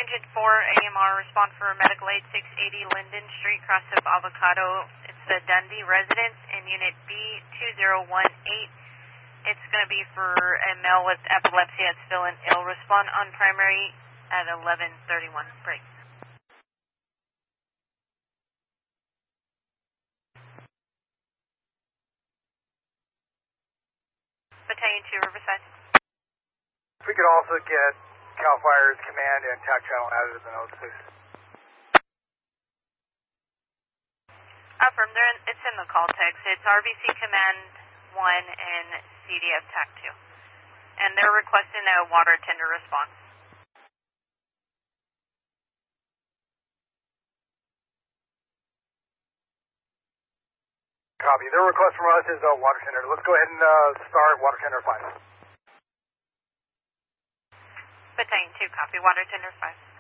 Engine 4 AMR, respond for medical aid 680 Linden Street, cross of Avocado. It's the Dundee residence in Unit B2018. It's going to be for a male with epilepsy that's still in ill. Respond on primary at 11:31. Break. Battalion 2, Riverside. If we could also get CAL FIRE's command and TAC channel added to the notes, please. Affirm, it's in the call text. It's RBC Command 1 and CDF TAC 2. And they're requesting a water tender response. Copy. Their request from us is a water tender. Let's go ahead and start water tender 5. Battalion 2, copy. Water tender 5.